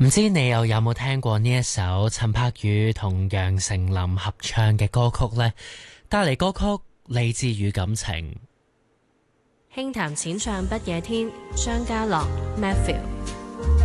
唔知你又有冇聽過呢一首陳柏宇同楊丞琳合唱嘅歌曲呢？帶嚟歌曲理智與感情。 輕談淺唱不夜天，張家樂 Matthew。